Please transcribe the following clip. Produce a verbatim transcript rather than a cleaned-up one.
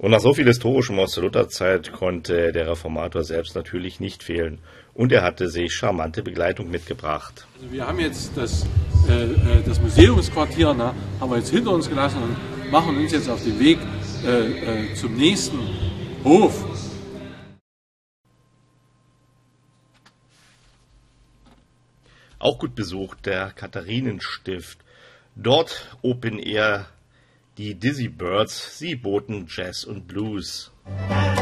Und nach so viel historischem aus der Lutherzeit konnte der Reformator selbst natürlich nicht fehlen. Und er hatte sich charmante Begleitung mitgebracht. Also wir haben jetzt das, äh, das Museumsquartier, ne, haben wir jetzt hinter uns gelassen und machen uns jetzt auf den Weg äh, äh, zum nächsten Hof. Auch gut besucht der Katharinenstift. Dort Open Air die Dizzy Birds, sie boten Jazz und Blues.